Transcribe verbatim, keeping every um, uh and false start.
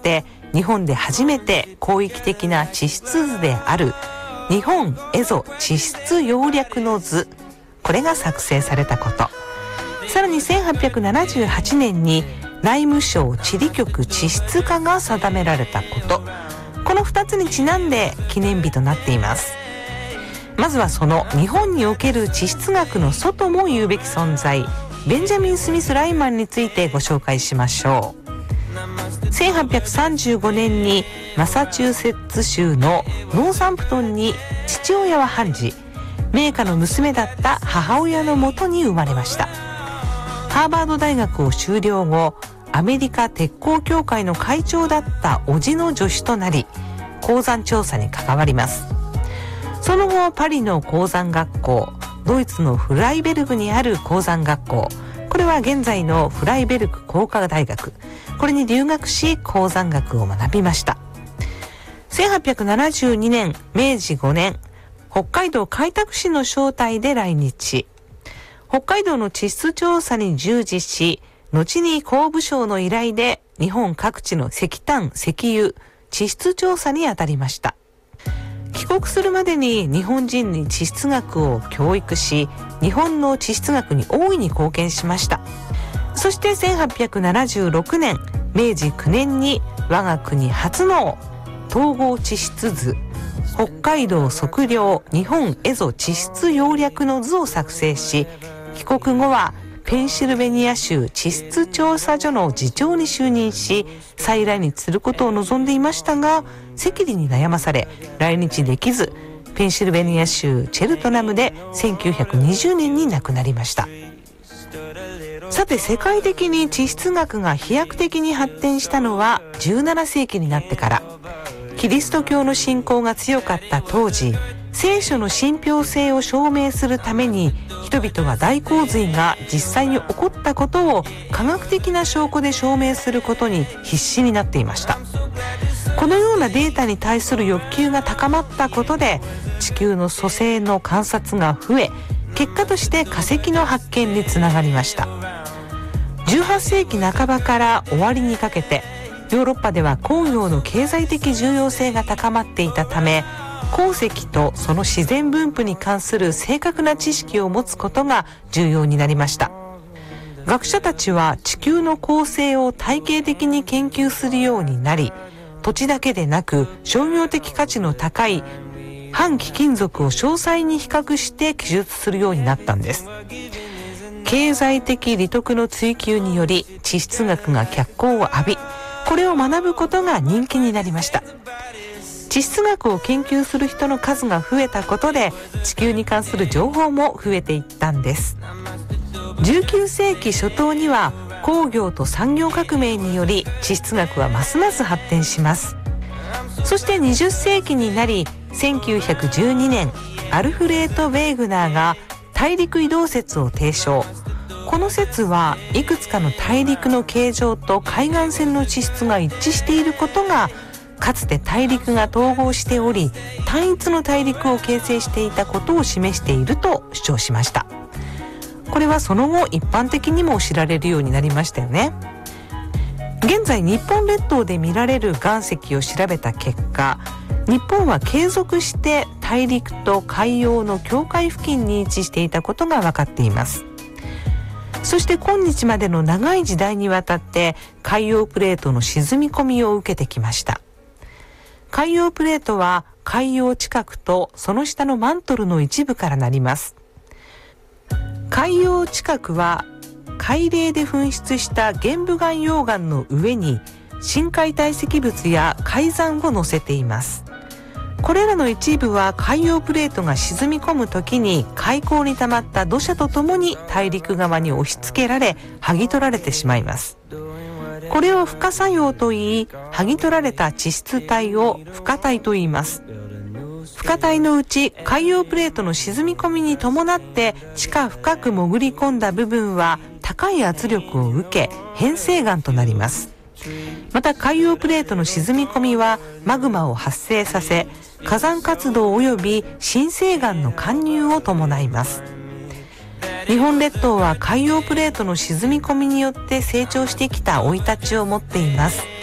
って日本で初めて広域的な地質図である日本蝦夷地質要略の図、これが作成されたこと、さらにせんはっぴゃくななじゅうはちねんに内務省地理局地質課が定められたこと、このふたつにちなんで記念日となっています。まずはその日本における地質学の祖とも言うべき存在、ベンジャミン・スミス・ライマンについてご紹介しましょう。せんはっぴゃくさんじゅうごねんにマサチューセッツ州のノーサンプトンに父親は判事、名家の娘だった母親のもとに生まれました。ハーバード大学を修了後、アメリカ鉄鋼協会の会長だった叔父の助手となり、鉱山調査に関わります。その後パリの鉱山学校、ドイツのフライベルグにある鉱山学校、これは現在のフライベルグ工科大学、これに留学し鉱山学を学びました。せんはっぴゃくななじゅうにねん、めいじごねん、北海道開拓使の招待で来日。北海道の地質調査に従事し、後に工部省の依頼で日本各地の石炭、石油、地質調査に当たりました。帰国するまでに日本人に地質学を教育し、日本の地質学に大いに貢献しました。そしてせんはっぴゃくななじゅうろくねん、めいじくねんに我が国初の統合地質図、北海道測量日本蝦夷地質要略の図を作成し、帰国後はペンシルベニア州地質調査所の次長に就任し、再来日することを望んでいましたが、赤痢に悩まされ来日できず、ペンシルベニア州チェルトナムでせんきゅうひゃくにじゅうねんに亡くなりました。さて、世界的に地質学が飛躍的に発展したのはじゅうななせいきになってから。キリスト教の信仰が強かった当時、聖書の信憑性を証明するために人々は大洪水が実際に起こったことを科学的な証拠で証明することに必死になっていました。このようなデータに対する欲求が高まったことで、地球の組成の観察が増え、結果として化石の発見につながりました。じゅうはっせいきなかばから終わりにかけて、ヨーロッパでは工業の経済的重要性が高まっていたため、鉱石とその自然分布に関する正確な知識を持つことが重要になりました。学者たちは地球の構成を体系的に研究するようになり、土地だけでなく商業的価値の高い半貴金属を詳細に比較して記述するようになったんです。経済的利得の追求により地質学が脚光を浴び、これを学ぶことが人気になりました。地質学を研究する人の数が増えたことで、地球に関する情報も増えていったんです。じゅうきゅうせいき初頭には工業と産業革命により地質学はますます発展します。そしてにじゅっせいきになり、せんきゅうひゃくじゅうにねん、アルフレート・ウェーグナーが大陸移動説を提唱。この説はいくつかの大陸の形状と海岸線の地質が一致していることが、かつて大陸が統合しており単一の大陸を形成していたことを示していると主張しました。これはその後一般的にも知られるようになりましたよね。現在日本列島で見られる岩石を調べた結果、日本は継続して大陸と海洋の境界付近に位置していたことが分かっています。そして今日までの長い時代にわたって海洋プレートの沈み込みを受けてきました。海洋プレートは海洋地殻とその下のマントルの一部からなります。海洋地殻は海嶺で噴出した玄武岩溶岩の上に深海堆積物や海山を乗せています。これらの一部は海洋プレートが沈み込むときに海溝に溜まった土砂とともに大陸側に押し付けられ剥ぎ取られてしまいます。これを付加作用といい、剥ぎ取られた地質体を付加体と言います。付加体のうち海洋プレートの沈み込みに伴って地下深く潜り込んだ部分は高い圧力を受け変成岩となります。また海洋プレートの沈み込みはマグマを発生させ、火山活動及び新生岩の貫入を伴います。日本列島は海洋プレートの沈み込みによって成長してきた生い立ちを持っています。